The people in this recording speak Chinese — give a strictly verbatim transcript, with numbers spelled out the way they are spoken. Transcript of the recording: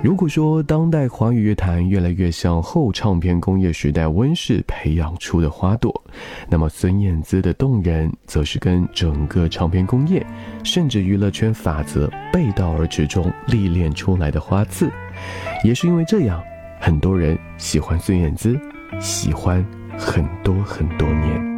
如果说当代华语乐坛越来越像后唱片工业时代温室培养出的花朵，那么孙燕姿的动人则是跟整个唱片工业甚至娱乐圈法则背道而驰中历练出来的花刺。也是因为这样，很多人喜欢孙燕姿，喜欢很多很多年。